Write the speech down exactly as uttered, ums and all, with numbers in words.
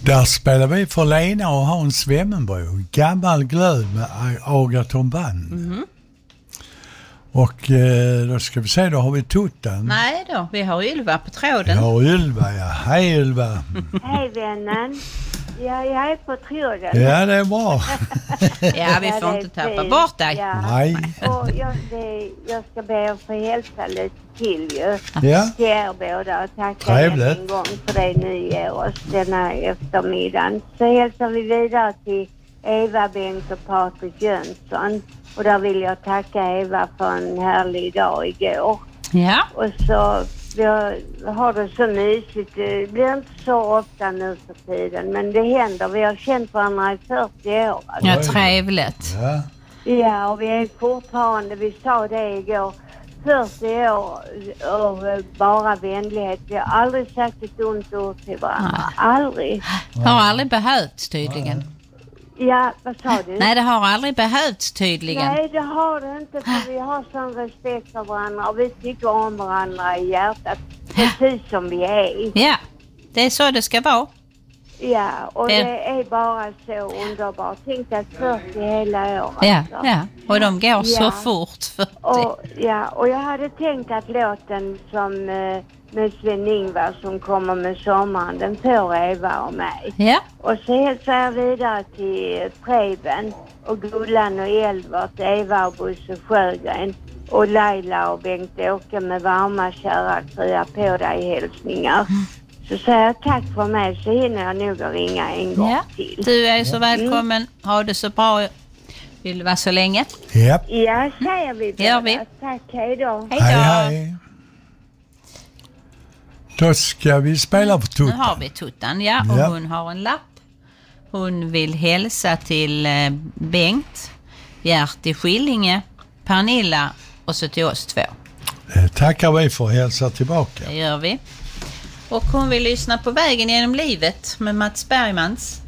Där spelar vi för Lena och Hans Wemmenbro. Gammal glöd med Agaton Band. Mm-hmm. Och eh, då ska vi se, då har vi Tuttan. Nej då, vi har Ylva på tråden. Ja, Ylva, ja. Hej Ylva. Hej vännen. Ja, jag är på tråden. Ja, det är bra. Ja, vi får inte tappa bort dig. Ja. Nej. Och jag, det, jag ska be att få hälsa lite till ju. Ja. Till er båda och tacka Trevligt. en gång för det ni ger oss denna eftermiddagen. Så hälsar vi vidare till Eva, Bengt och Patrik Jönsson. Och där vill jag tacka Eva för en härlig dag igår. Ja. Och så jag har det så mysigt. Det blir inte så ofta nu för tiden. Men det händer. Vi har känt varandra i fyrtio år. Alltså. Ja, trevligt. Ja. Ja, och vi är fortfarande, vi sa det igår, fyrtio år och bara vänlighet. Vi har aldrig sagt ett ont ord till varandra. Nej. Aldrig. Det har aldrig behövts tydligen. Ja, vad sa du? Nej, det har aldrig behövts tydligen. Nej, det har det inte, för vi har sån respekt för varandra och vi tycker om varandra i hjärtat, precis som vi är. Ja, det är så det ska vara. Ja, och det, det är bara så underbart. Tänk att fyrtio hela året. Ja, alltså. ja, och de går Ja. så fort fyrtio. Och, ja, och jag hade tänkt att låten som eh, med Sven-Ingvar som kommer med sommaren, den får Eva och mig. Ja. Och så hälsar jag vidare till Preben och Gullan och Elvert, Eva och Bosse Sjögren och Laila och Bengt-Åke med varma kära krya på dig hälsningar. Så säger jag tack för mig, så hinner jag nog att ringa en gång Ja. till. Du är så välkommen. Mm. Ha det så bra. Vill du vara så länge? Ja. Ja, säger vi båda. Gör vi. Tack, hej då. Hej då. Hej, hej. Då ska vi spela på Tuttan. Nu har vi Tuttan, ja. Och Ja. hon har en lapp. Hon vill hälsa till eh, Bengt, Gert i Skillinge, Pernilla och så till oss två. Eh, Tackar vi för att hälsa tillbaka. Det gör vi. Och hon vill lyssna på Vägen genom livet med Mats Bergmans.